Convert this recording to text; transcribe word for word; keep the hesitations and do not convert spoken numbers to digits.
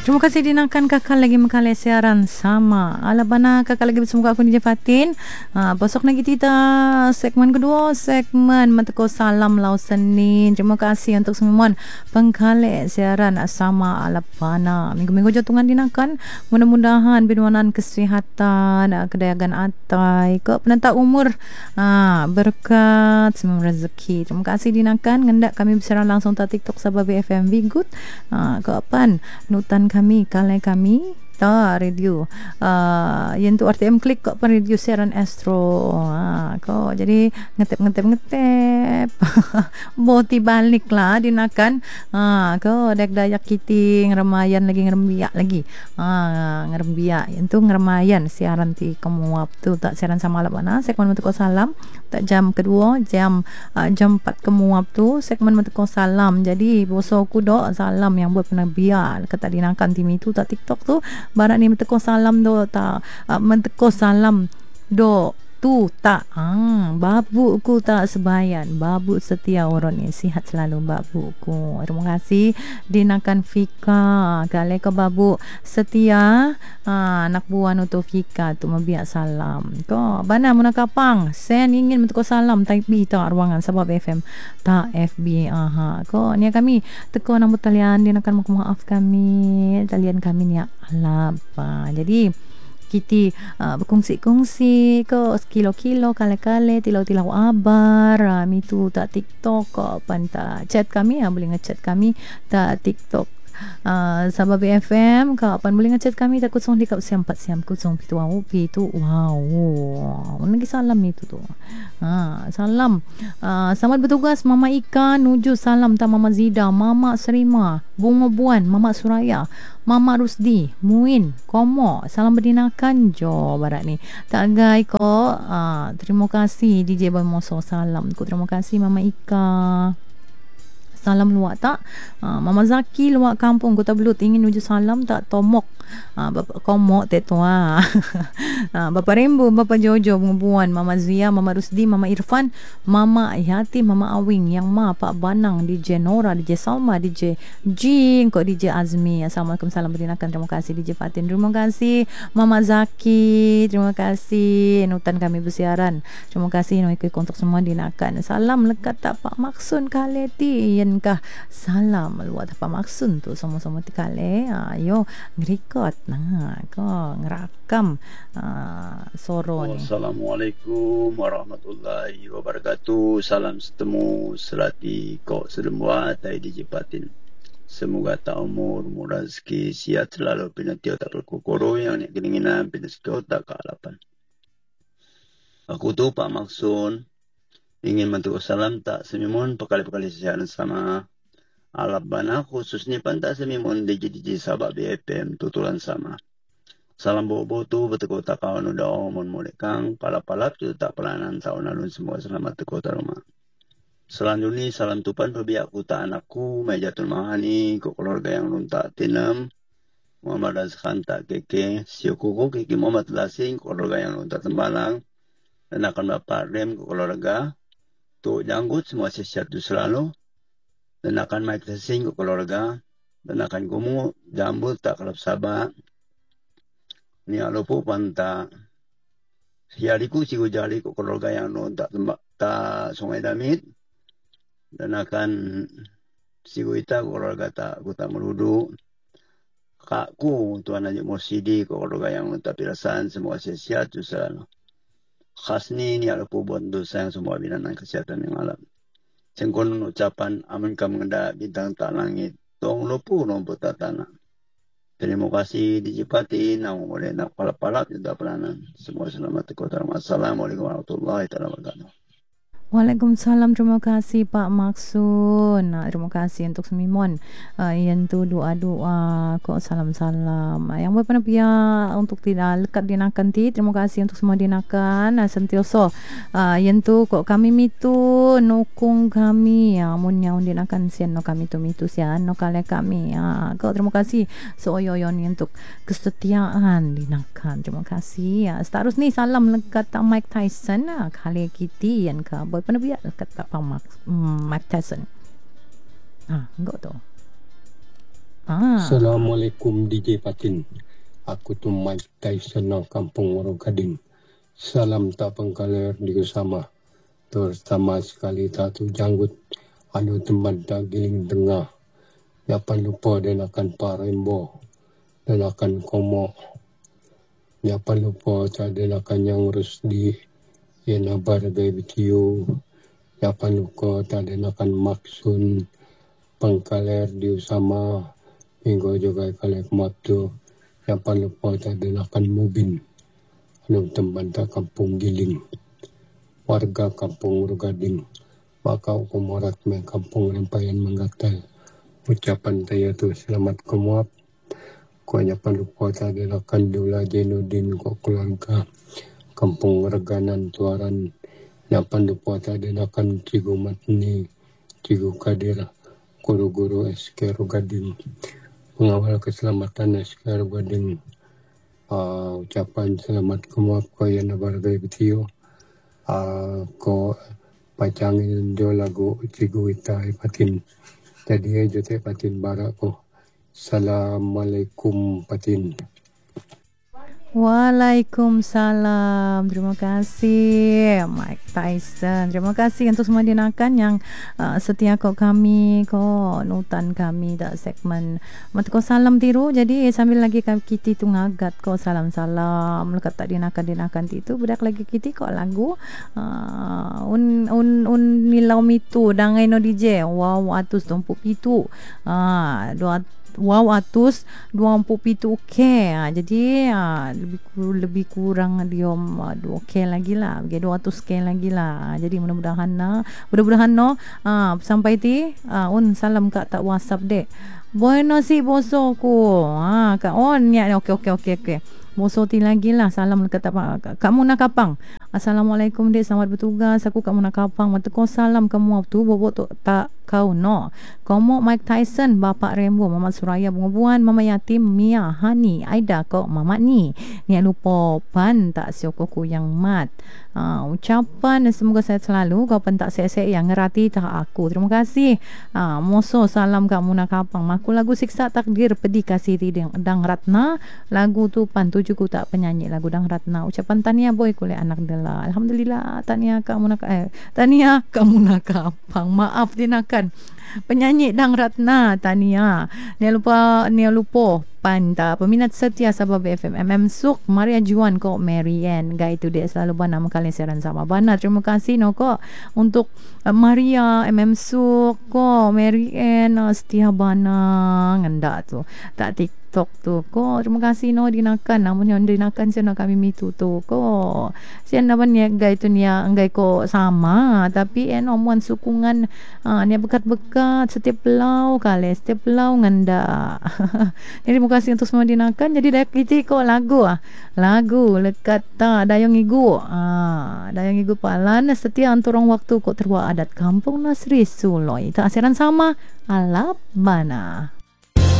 Terima kasih dinakan kakak lagi mengkalai siaran sama. Alabana kakak lagi bersama aku Nija Fatin. Ha, besok lagi kita segmen kedua, segmen Menteko Salam Lau Senin. Terima kasih untuk semua pengkalai siaran sama Alabana. Minggu-minggu jatungan dinakan. Mudah-mudahan binwanan kesihatan, kedayagan atai, ke penentang umur, ha, berkat semua rezeki. Terima kasih dinakan. Ngendak kami bersiaran langsung tak TikTok sabab B F M V Good. Ha, ke apan nutan kami kalai kami ta radio uh, yang tu R T M klik kok pen radio siaran Astro ha, kok jadi ngetep ngetep ngetep boti balik lah dinakan ha, kok dek dayak kiting remayan lagi ngerembiak lagi ha, ngerembiak yang tu ngeremayan siaran ti kemuap tu tak siaran sama lah mana segmen Menteko Salam tak jam kedua jam uh, jam empat kemuap tu segmen Menteko Salam. Jadi bosoku dok salam yang buat pernah biar kata dinakan tim itu tak TikTok tu barat ni Menteko Salam do tak uh, Menteko Salam do tu tak ah babuku tak sebayan babu setia orang ni sihat selalu babuku. Terima kasih dinakan Fika kale ke babu setia ah, anak buah untuk Fika tu membiak salam ko bana muna kapang sen ingin Menteko Salam type B tak ruangan sebab F M tak F B aha ko ni kami teko nang talian dinakan maaf kami talian kami ni alapa jadi kita uh, berkongsi-kongsi ke kilo-kilo kale-kale tilau-tilau abar uh, mitu tak TikTok ko panta chat kami ya boleh ngechat kami tak TikTok uh, sabab B F M kapan boleh ngechat kami tak kosong di kau siam empat siam kosong pitu wow pitu wow lagi salam itu tu ha, salam uh, selamat bertugas Mama Ika nuju salam ta Mama Zida Mama Serima Bunga Buan Mama Suraya Mama Rusdi Muin Komo salam berdinakan jo barat ni tak gai ko uh, terima kasih D J Boy Moso salam ku terima kasih Mama Ika salam luak tak uh, Mama Zaki luak kampung Kota Belut ingin nuju salam tak tomok uh, Bapak Komok tetu ha. uh, Bapak Rembo Bapak Jojo Bungubuan Mama Zia Mama Rusdi Mama Irfan Mama Yati Mama Awing Yang Ma Pak Banang D J Nora D J Salma D J Jing kok D J Azmi Assalamualaikum salam berdinakan terima kasih D J Fatin terima kasih Mama Zaki terima kasih nutan kami bersiaran terima kasih no ikut untuk semua dinakan salam lekat tak Pak Maksun Kaleti yen kah salam luat apa maksud tu sama-sama tikale ayo ngerekod nah ko ngerakam uh, soro ni. Assalamualaikum warahmatullahi wabarakatuh. Salam setemu selati kok sedemua tai D J Patin. Semoga tak umur murah rezeki sihat selalu pinatio tak berkokoro yang ni keinginan pinatio tak kealapan. Aku tu Pak Maksun ingin Menteko Salam tak semimun pekali-pekali siaran sama Alabana khususnya pantas semimun D J D J sahabat B F M tutulan sama. Salam bobo tu beteko tak kawan udah omon molek kang palap-palap tu tak pelanan tahun lalu semua selamat teko tak rumah. Selanjutnya salam tupan pebiak kuta anakku mejatul mahani ko keluarga yang luntak tinam Muhammad Azkhan tak keke siokoko keke Muhammad Lasing keluarga yang luntak tembalang dan akan bapak rem ko keluarga tu janggut semua sehat tu selalu dan akan Mike Tesing ke keluarga dan akan kumu jambut tak kelap sabar ni alopo panta siariku siku jali ke keluarga yang non tak tembak tak sungai damit dan akan siku ita keluarga tak ku tak meludu kakku tuan Najib Mursidi ke keluarga yang non tak pirasan semua sehat tu selalu khas ni ni alopo buat dosa yang semua binatang kesehatan yang alam. Sengkon ucapan amin kam ngeda bintang tak langit. Tong lopu nombor tak tanah. Terima kasih D J Pati. Nang boleh nak palap-palap juga pelanan. Semua selamat kota. Assalamualaikum warahmatullahi wabarakatuh. Waalaikumsalam terima kasih Pak Maksun nah, terima kasih untuk semimon uh, yang tu doa-doa kok salam-salam uh, yang berpana pia untuk tidak lekat dinakan ti terima kasih untuk semua dinakan uh, sentioso uh, yang tu kok kami mitu nukung kami ya munnya dinakan sian no kami tu mitu sian no kale kami uh, kok terima kasih seoyoyon untuk kesetiaan dinakan terima kasih ya seterus ni salam lekat Mike Tyson uh, kale kiti yang ka pada biar kata Pak Mark, hmm, Mark Tyson. Ah, enggak tu. Ah. Assalamualaikum D J Patin. Aku tu Mike Tyson ng Kampung Moro Gading. Salam tak pengkalir di sama. Terutama sekali tak tu janggut. Anu teman tak giling tengah. Jangan lupa dan akan parembo. Dan akan komo. Jangan lupa tak dan akan yang rusdi. Yang nabar gay video. Jangan lupa tak dan akan maksun. Pengkalir di sama. Minggu juga kalek moto. Jangan lupa tak dan akan mubin. Anu teman tak kampung giling. Warga kampung Rugading. Maka kumorat me kampung Rempayan Menggatal. Ucapan saya tu selamat kemuap. Ko jangan lupa tak dan akan Dula Jenudin ko keluarga. Kampung Reganan Tuaran. Jangan lupa tak dan akan Cigu Matni. Cigu Kadir. Guru-guru S K Rugading. Pengawal keselamatan S K Rugading. Uh, ucapan selamat kemuap ko yan na barangay Betio. Uh, ko pacangin jo lagu Cigu Itai Patin. Jadi jote Patin barak ko. Assalamualaikum Patin. Waalaikumsalam. Terima kasih Mike Tyson. Terima kasih untuk semua dinakan yang uh, setia kau kami, kau nutan kami dak segmen mat ko salam tiru. Jadi sambil lagi kita tu ngagat kau salam-salam lekat tak dinakan dinakan itu budak lagi kita kau lagu uh, un un un nilau mitu dangai no D J. Wow atus tumpuk itu. Ah uh, dua wow atus dua puluh pitu ke ha, jadi ha, lebih lebih kurang dia dua ke lagi lah okay, dua ratus ke lagi lah ha, jadi mudah-mudahan na mudah-mudahan no ha, sampai ti ha, un salam kat tak WhatsApp dek bueno si boso ko ha ka on ya okey okey okey okey boso ti lagi lah salam kat apa kamu nak kapang. Assalamualaikum dek, selamat bertugas. Aku kamu nak kapang mata ko salam kamu tu bobot tu tak kau no. Komo Mike Tyson, Bapak Rembo, Mama Suraya Bunga-buan, Mama Yatim, Mia, Hani, Aida kok Mama ni. Ni lupa pan tak siokoku yang mat. Uh, ucapan semoga sehat selalu. Kau pen tak saya yang ngerati tak aku. Terima kasih. Uh, moso salam kamu nak kapang. Maku lagu Siksa Takdir Pedih Kasih Tidang Dang Ratna. Lagu tu pan tujuku tak penyanyi lagu Dang Ratna. Ucapan tania boy kuliah anak dela. Alhamdulillah tania kamu nak eh tania kamu nak kapang. Maaf dinakan penyanyi Dang Ratna tania. Ni lupa ni lupa panta peminat setia Sabah B F M M M Suk Maria Juan kok Marian guy tu dia selalu bana kalian siaran sama bana. Terima kasih no kok untuk uh, Maria M M Suk kok Marian uh, setia bana ngenda tu tak TikTok tu kok. Terima kasih no dinakan namanya dinakan sian kami mitu tu kok sian naban ya guy tu nia anggai kok sama tapi en eh, omuan sukungan uh, nia bekat-bekat setiap pelau kali setiap pelau ngenda. Jadi terima kasih untuk semua dinakan. Jadi dah kita kok lagu ah. Lagu lekat ta dayang igu. Ah, dayang igu palan setia anturang waktu kok terbuat adat kampung Nasri Suloi. Tak asiran sama alap bana.